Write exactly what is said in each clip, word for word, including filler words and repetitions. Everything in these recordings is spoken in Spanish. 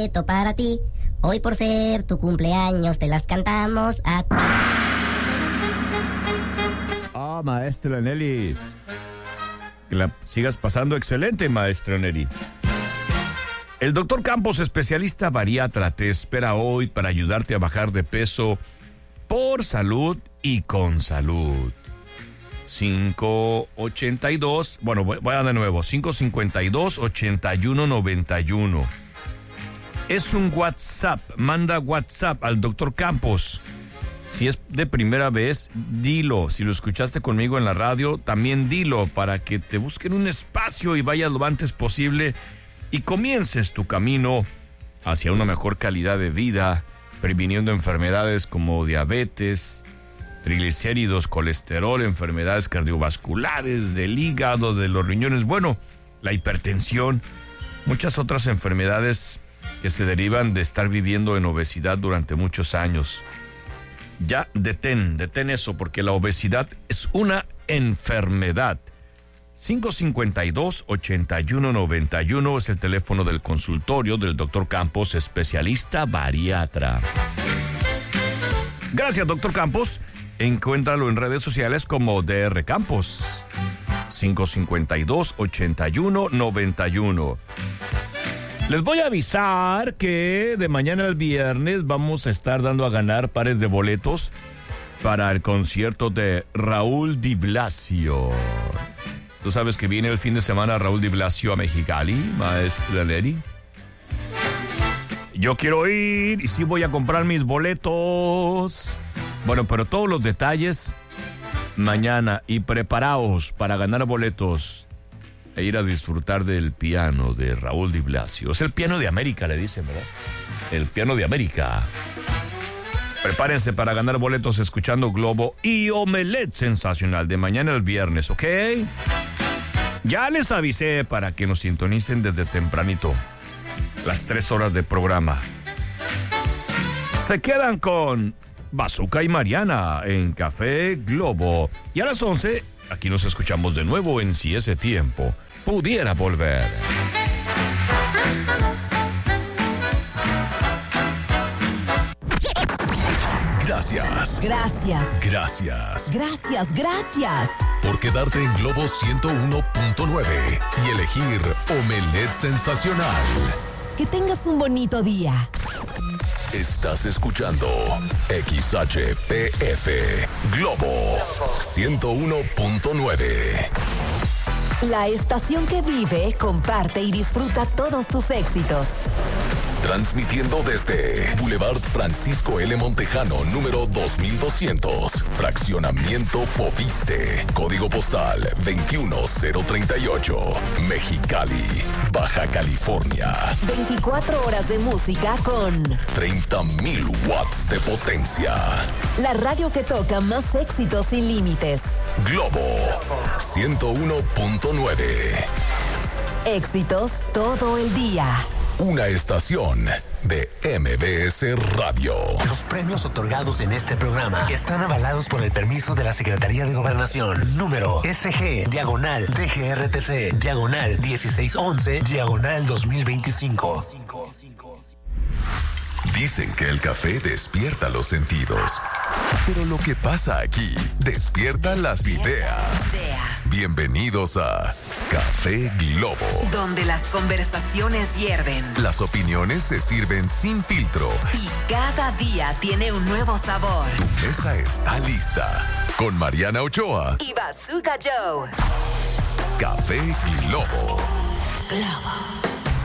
boleto para ti. Hoy por ser tu cumpleaños te las cantamos a ti. Ah, maestra Nelly. Que la sigas pasando excelente, maestra Nelly. El doctor Campos, especialista bariatra, te espera hoy para ayudarte a bajar de peso por salud y con salud. cinco ochenta y dos, bueno, voy, voy a dar de nuevo, cinco cincuenta y dos, ochenta y uno noventa y uno. Es un WhatsApp, manda WhatsApp al doctor Campos. Si es de primera vez, dilo. Si lo escuchaste conmigo en la radio, también dilo para que te busquen un espacio y vayas lo antes posible y comiences tu camino hacia una mejor calidad de vida, previniendo enfermedades como diabetes, triglicéridos, colesterol, enfermedades cardiovasculares, del hígado, de los riñones, bueno, la hipertensión, muchas otras enfermedades que se derivan de estar viviendo en obesidad durante muchos años. Ya detén, detén eso, porque la obesidad es una enfermedad. cinco cincuenta y dos, ochenta y uno noventa y uno es el teléfono del consultorio del doctor Campos, especialista bariatra. Gracias, doctor Campos. Encuéntralo en redes sociales como D R Campos. cinco cincuenta y dos, ochenta y uno noventa y uno. Les voy a avisar que de mañana al viernes vamos a estar dando a ganar pares de boletos para el concierto de Raúl Di Blasio. ¿Tú sabes que viene el fin de semana Raúl Di Blasio a Mexicali, maestra Nelly? Yo quiero ir y sí voy a comprar mis boletos. Bueno, pero todos los detalles mañana, y preparaos para ganar boletos e ir a disfrutar del piano de Raúl Di Blasio. Es el piano de América, le dicen, ¿verdad? El piano de América. Prepárense para ganar boletos escuchando Globo y Omelette Sensacional de mañana al viernes, ¿ok? Ya les avisé para que nos sintonicen desde tempranito. Las tres horas de programa. Se quedan con Bazooka y Mariana en Café Globo. Y a las once, aquí nos escuchamos de nuevo en Si Ese Tiempo Pudiera Volver. Gracias. Gracias. Gracias. Gracias, gracias. Por quedarte en Globo ciento uno punto nueve y elegir Omelette Sensacional. Que tengas un bonito día. Estás escuchando X H P F Globo ciento uno punto nueve. La estación que vive, comparte y disfruta todos tus éxitos. Transmitiendo desde Boulevard Francisco L. Montejano, número dos mil doscientos. Fraccionamiento Fobiste. Código postal veintiuno cero treinta y ocho. Mexicali, Baja California. veinticuatro horas de música con treinta mil watts de potencia. la radio que toca más éxitos sin límites. Globo ciento uno punto nueve. Éxitos todo el día. Una estación de M B S Radio. Los premios otorgados en este programa están avalados por el permiso de la Secretaría de Gobernación. Número S G, diagonal, D G R T C, diagonal, dieciséis once, diagonal dos mil veinticinco. Dicen que el café despierta los sentidos. Pero lo que pasa aquí despierta las ideas. Bienvenidos a Café Globo, donde las conversaciones hierven. Las opiniones se sirven sin filtro. Y cada día tiene un nuevo sabor. Tu mesa está lista. Con Mariana Ochoa Y Bazooka Joe. Café Globo. Globo.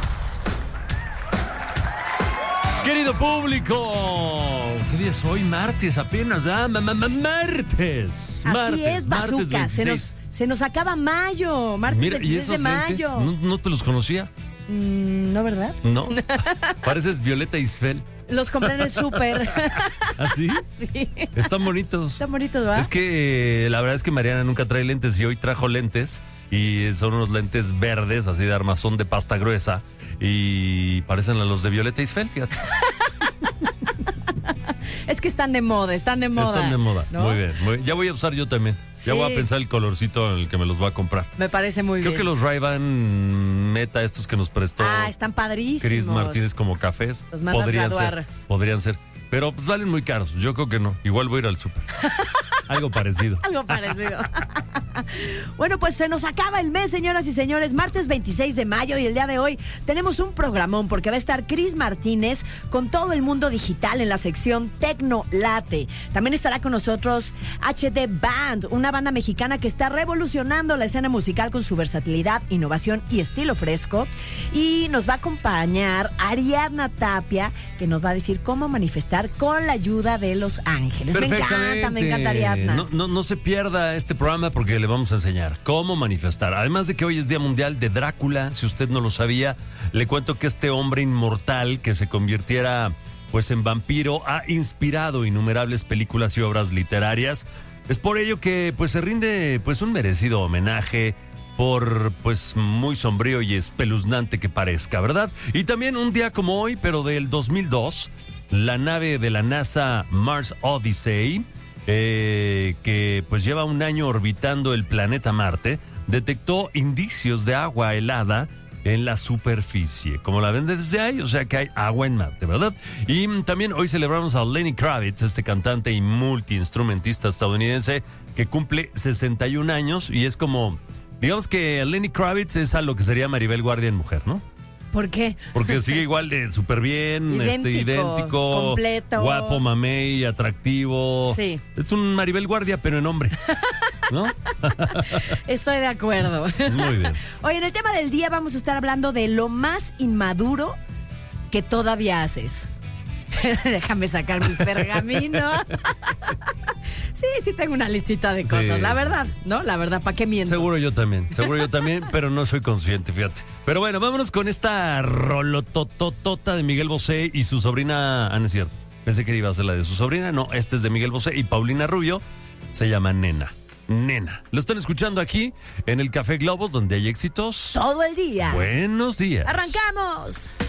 Querido público, ¿qué día es hoy? Martes apenas, ¿verdad? Ma- ma- ma- Martes. Así martes, es, martes Bazooka. Se veintiséis. nos, se nos acaba mayo. Martes Mira, ¿y veintiséis esos de lentes? mayo. ¿No, no te los conocía? Mm, no, ¿verdad? No. Pareces Violeta Isfel. Los compré en el súper. ¿Así? Sí. Están bonitos. Están bonitos, ¿verdad? Es que eh, la verdad es que Mariana nunca trae lentes y hoy trajo lentes y son unos lentes verdes, así de armazón de pasta gruesa y parecen a los de Violeta Isfel, fíjate. Es que están de moda, están de moda. Están de moda. ¿no? Muy bien, muy bien. Ya voy a usar yo también. Sí. Ya voy a pensar el colorcito en el que me los voy a comprar. Me parece muy Creo bien. que los Ray-Ban Meta, estos que nos prestó Ah, están padrísimos. Chris Martínez como cafés, Los mandas podrían graduar. ser. Podrían ser. Pero pues valen muy caros. Yo creo que no. Igual voy a ir al súper. Algo parecido. Algo parecido. Bueno, pues se nos acaba el mes, señoras y señores. Martes veintiséis de mayo y el día de hoy tenemos un programón porque va a estar Chris Martínez con todo el mundo digital en la sección Tecno Late. También estará con nosotros H D Band, una banda mexicana que está revolucionando la escena musical con su versatilidad, innovación y estilo fresco. Y nos va a acompañar Ariadna Tapia, que nos va a decir cómo manifestar con la ayuda de los ángeles. Me encanta, me encanta Ariadna. No, no, no se pierda este programa porque le vamos a enseñar cómo manifestar. Además de que hoy es Día Mundial de Drácula, si usted no lo sabía, le cuento que este hombre inmortal que se convirtiera pues en vampiro ha inspirado innumerables películas y obras literarias. Es por ello que pues se rinde pues un merecido homenaje, por pues muy sombrío y espeluznante que parezca, ¿verdad? Y también un día como hoy, pero del dos mil dos, la nave de la NASA Mars Odyssey, eh, que pues lleva un año orbitando el planeta Marte, detectó indicios de agua helada en la superficie, como la ven desde ahí, o sea que hay agua en Marte, ¿verdad? Y mm, también hoy celebramos a Lenny Kravitz, este cantante y multiinstrumentista estadounidense que cumple sesenta y un años y es como, digamos que Lenny Kravitz es a lo que sería Maribel Guardia en mujer, ¿no? ¿Por qué? Porque sigue igual de súper bien, Idéntico, este, idéntico, completo. guapo, mamey, atractivo. Sí. Es un Maribel Guardia, pero en hombre, ¿no? Estoy de acuerdo. Muy bien. Oye, en el tema del día vamos a estar hablando de lo más inmaduro que todavía haces. Déjame sacar mi pergamino. Sí, sí tengo una listita de cosas, Sí. la verdad, ¿no? La verdad, ¿para qué miento? Seguro yo también, seguro yo también, pero no soy consciente, fíjate. Pero bueno, vámonos con esta rolotototota de Miguel Bosé y su sobrina. Ah, no es cierto. Pensé que iba a ser la de su sobrina. No, este es de Miguel Bosé y Paulina Rubio. Se llama Nena. Nena. Lo están escuchando aquí en el Café Globo, donde hay éxitos. Todo el día. Buenos días. ¡Arrancamos!